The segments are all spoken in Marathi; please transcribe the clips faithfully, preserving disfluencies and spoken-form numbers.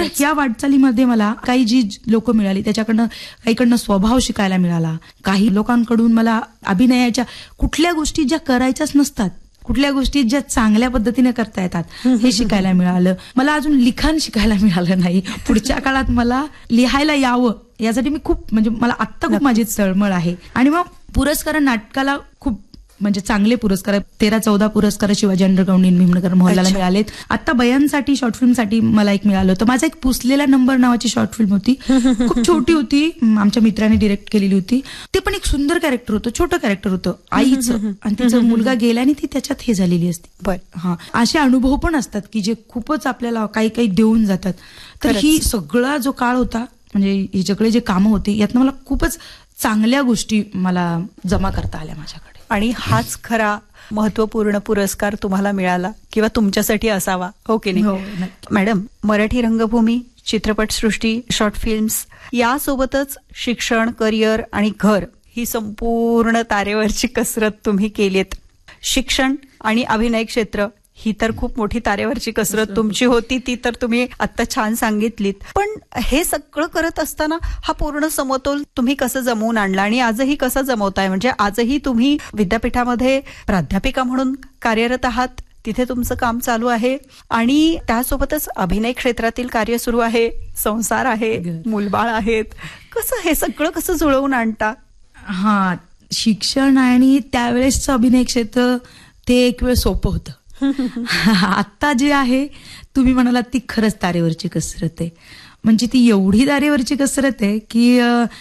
या वाटचालीमध्ये मला काही जी लोक मिळाली त्याच्याकडनं काहीकडनं स्वभाव शिकायला मिळाला. काही लोकांकडून मला अभिनयाच्या कुठल्या गोष्टी ज्या करायच्याच नसतात, कुठल्या गोष्टी ज्या चांगल्या पद्धतीने करता येतात हे शिकायला मिळालं. मला अजून लिखाण शिकायला मिळालं नाही. पुढच्या काळात मला लिहायला यावं यासाठी मी खूप म्हणजे मला आत्ता खूप माझी तळमळ आहे. आणि मग पुरस्कार नाटकाला खूप म्हणजे चांगले पुरस्कार तेरा चौदा पुरस्कार शिवाजी अंडरग्राऊंड भीमनगर महोत्सवाला मिळालेत. आता बयानसाठी शॉर्ट फिल्मसाठी मला एक मिळालं होतं. माझा एक पुसलेला नंबर नावाची शॉर्ट फिल्म होती, खूप छोटी होती, आमच्या मित्राने डिरेक्ट केलेली होती. ते पण एक सुंदर कॅरेक्टर होतं, छोटं कॅरेक्टर होतं आईचं, आणि तिचा मुलगा गेला आणि ती त्याच्यात हे झालेली असते. बर हा असे अनुभव पण असतात की जे खूपच आपल्याला काही काही देऊन जातात. तर ही सगळा जो काळ होता म्हणजे हे सगळे जे कामं होती यातनं मला खूपच चांगल्या गोष्टी मला जमा करता आल्या माझ्याकडे. आणि हाच खरा महत्वपूर्ण पुरस्कार तुम्हाला मिळाला किंवा तुमच्यासाठी असावा, हो की नाही मॅडम? मराठी रंगभूमी, चित्रपटसृष्टी, शॉर्ट फिल्म्स यासोबतच शिक्षण, करिअर आणि घर ही संपूर्ण तारेवरची कसरत तुम्ही केलीत. शिक्षण आणि अभिनय क्षेत्र ही तर खूप मोठी तारेवरची कसरत तुमची होती, ती तर तुम्ही आता छान सांगितलीत. पण हे सगळं करत असताना हा पूर्ण समतोल तुम्ही कसं जमवून आणला आणि आजही कसं जमवताय? म्हणजे आजही तुम्ही विद्यापीठामध्ये प्राध्यापिका म्हणून कार्यरत आहात, तिथे तुमचं काम चालू आहे आणि त्यासोबतच अभिनय क्षेत्रातील कार्य सुरू आहे, संसार आहे, मुलबाळ आहेत. कसं हे सगळं कसं जुळवून आणता? हा, शिक्षण आणि त्यावेळेसचं अभिनय क्षेत्र ते एक वेळ सोपं होतं. आता जे आहे तुम्ही म्हणालात ती खरंच तारेवरची कसरत आहे. म्हणजे ती एवढी तारेवरची कसरत आहे की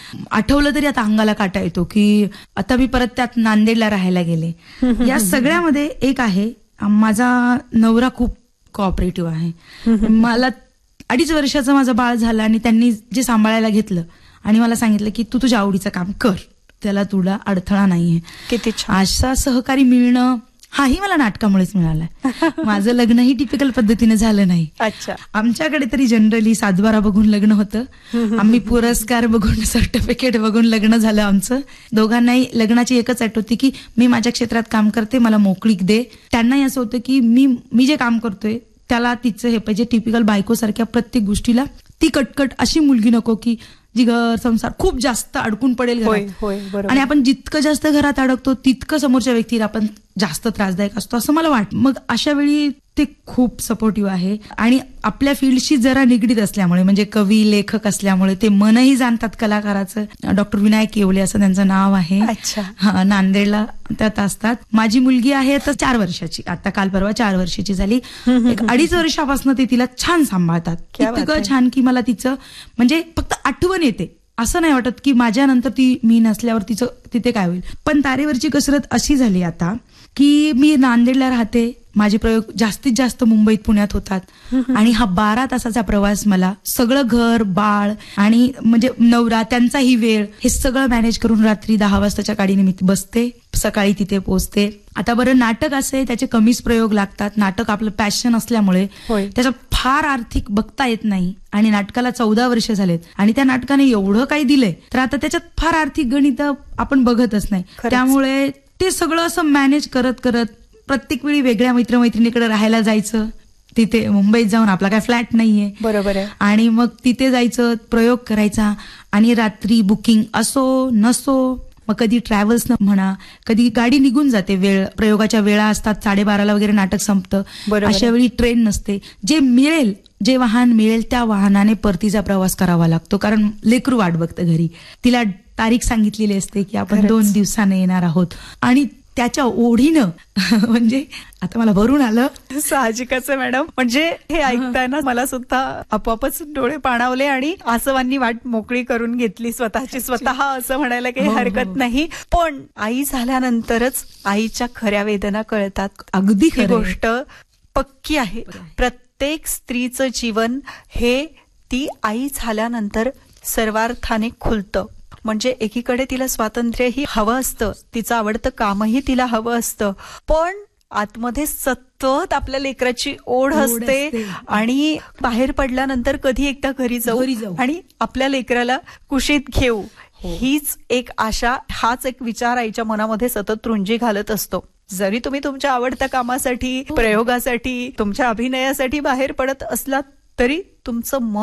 आठवलं तरी आता अंगाला काटा येतो की आता मी परत त्यात नांदेडला राहायला गेले. या सगळ्यामध्ये एक आहे, माझा नवरा खूप कोऑपरेटिव्ह आहे. मला अडीच वर्षाचं माझं बाळ झालं आणि त्यांनी जे सांभाळायला घेतलं आणि मला सांगितलं की तू तुझ्या आवडीचं काम कर, त्याला तुला अडथळा नाहीये. किती छान. असा सहकारी मिळणं हाही मला नाटकामुळेच मिळालाय. माझं लग्नही टिपिकल पद्धतीने झालं नाही. अच्छा. आमच्याकडे तरी जनरली सातबारा बघून लग्न होतं. आम्ही पुरस्कार बघून, सर्टिफिकेट बघून लग्न झालं आमचं. दोघांनाही लग्नाची एकच अट होती की मी माझ्या क्षेत्रात काम करते, मला मोकळीक दे. त्यांनाही असं होतं की मी मी जे काम करतोय त्याला तिचं हे पाहिजे. टिपिकल बायकोसारख्या प्रत्येक गोष्टीला ती कटकट अशी मुलगी नको की जी घर संसार खूप जास्त अडकून पडेल घरात. आणि आपण जितकं जास्त घरात अडकतो तितकं समोरच्या व्यक्तीला आपण जास्त त्रासदायक असतो असं मला वाटतं. मग अशा वेळी ते खूप सपोर्टिव्ह आहे आणि आपल्या फील्डशी जरा निगडीत असल्यामुळे म्हणजे कवी लेखक असल्यामुळे ते मनही जाणतात कलाकाराचं. डॉक्टर विनायक येवले असं त्यांचं नाव आहे. अच्छा. नांदेडला त्यात असतात. माझी मुलगी आहे तर चार वर्षाची, आता काल परवा चार वर्षाची झाली. एक अडीच वर्षापासून ते तिला छान सांभाळतात, इतकं छान की मला तिचं म्हणजे फक्त आठवण येते. असं नाही वाटत की माझ्यानंतर ती मी नसल्यावर तिचं तिथे काय होईल. पण तारेवरची कसरत अशी झाली आता की मी नांदेडला राहते, माझे प्रयोग जास्तीत जास्त मुंबईत पुण्यात होतात आणि हा बारा तासाचा प्रवास मला सगळं घर बाळ आणि म्हणजे नवरा त्यांचाही वेळ हे सगळं मॅनेज करून रात्री दहा वाजताच्या गाडीने मी बसते, सकाळी तिथे पोहोचते. आता बरं नाटक असे त्याचे कमीच प्रयोग लागतात. नाटक आपलं पॅशन असल्यामुळे त्याच्यात फार आर्थिक बघता येत नाही आणि नाटकाला चौदा वर्ष झालेत आणि त्या नाटकाने एवढं काही दिलंय तर आता त्याच्यात फार आर्थिक गणित आपण बघतच नाही. त्यामुळे ते सगळं असं मॅनेज करत करत प्रत्येक वेळी वेगळ्या मित्रमैत्रिणीकडे राहायला जायचं. तिथे मुंबईत जाऊन आपला काय फ्लॅट नाहीये, बरोबर आहे, आणि मग तिथे जायचं, प्रयोग करायचा आणि रात्री बुकिंग असो नसो, मग कधी ट्रॅव्हल्स न म्हणा, कधी गाडी निघून जाते, वेळ प्रयोगाच्या वेळा असतात, साडेबाराला वगैरे नाटक संपतं, अशा वेळी ट्रेन नसते. जे मिळेल जे वाहन मिळेल त्या वाहनाने परतीचा प्रवास करावा लागतो कारण लेकरू वाट बघतं घरी. तिला तारीख सांगितलेली असते की आपण दोन दिवसाने येणार आहोत आणि त्याच्या ओढीनं म्हणजे आता मला भरून आलं. साहजिकच आहे मॅडम. म्हणजे हे ऐकताना मला सुद्धा आपोआपच डोळे पाणावले आणि आसवांनी वाट मोकळी करून घेतली स्वतःची स्वतः, असं म्हणायला काही हरकत नाही. पण आई झाल्यानंतरच आईच्या खऱ्या वेदना कळतात. अगदी ही गोष्ट पक्की आहे. प्रत्येक स्त्रीचं जीवन हे ती आई झाल्यानंतर सर्वार्थाने खुलतं. म्हणजे एकीकडे तिला स्वातंत्र्यही हवं असतं, तिचं आवडतं कामही तिला हवं असतं, पण आतमध्ये सतत आपल्या लेकराची ओढ असते आणि बाहेर पडल्यानंतर कधी एकदा घरी जाऊ आणि आपल्या लेकराला कुशीत घेऊ, हीच एक आशा, हाच एक विचार आईच्या मनामध्ये सतत रुंजी घालत असतो. जरी तुम्ही तुमच्या आवडत्या कामासाठी, प्रयोगासाठी, तुमच्या अभिनयासाठी बाहेर पडत असलात तरी तुमचं मन